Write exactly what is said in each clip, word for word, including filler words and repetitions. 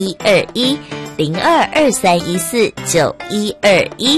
一二一零二二三一四九一二一。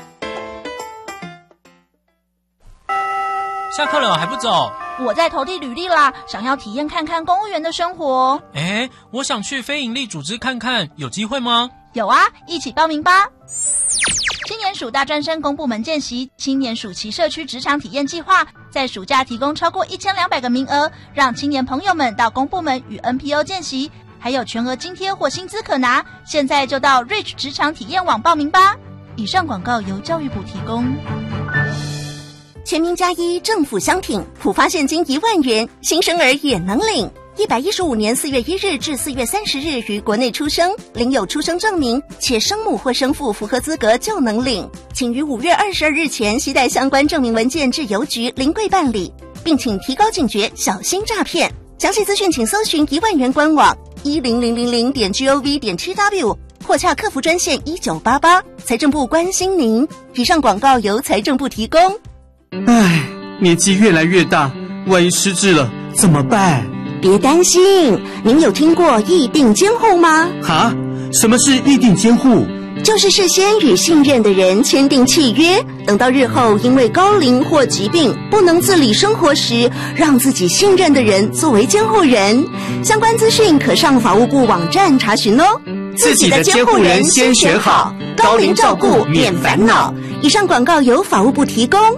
下课了还不走？ 我在投递履历啦，想要体验看看公务员的生活。 诶，我想去非营利组织看看，有机会吗？ 有啊，一起报名吧。青年署大专生公部门见习，青年暑期社区职场体验计划，在暑假提供超过一千两百个名额，让青年朋友们到公部门与 N P O 见习，还有全额津贴或薪资可拿。现在就到 Reach 职场体验网报名吧。以上广告由教育部提供。 全民加一，政府相挺，普发现金一万元，新生儿也能领。一百一十五年四月一日至四月三十日于国内出生，领有出生证明，且生母或生父符合资格就能领。请于五月二十二日前携带相关证明文件至邮局临柜办理，并请提高警觉，小心诈骗。详细资讯请搜寻一万元官网一零零零零点 gov 点 tw 或洽客服专线一九八八。财政部关心您。以上广告由财政部提供。 唉，年纪越来越大，万一失智了怎么办？ 别担心，您有听过议定监护吗？ 哈？什么是议定监护？ 就是事先与信任的人签订契约，等到日后因为高龄或疾病不能自理生活时，让自己信任的人作为监护人。相关资讯可上法务部网站查询哦。 自己的监护人先选好，高龄照顾免烦恼。 以上广告由法务部提供。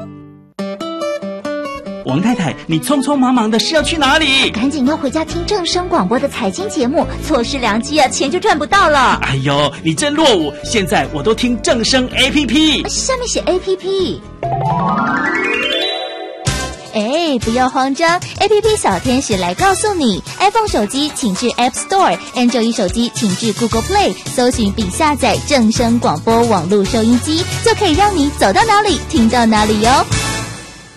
王太太，你匆匆忙忙的是要去哪里？ 赶紧要回家听正声广播的财经节目，错失良机啊，钱就赚不到了。 哎呦，你真落伍！现在我都听正声 A P P， 下面写 A P P。哎，不要慌张 ，A P P 小天使来告诉你 ，iPhone 手机请至 App Store，Android 手机请至 Google Play， 搜寻并下载正声广播网络收音机，就可以让你走到哪里听到哪里哟。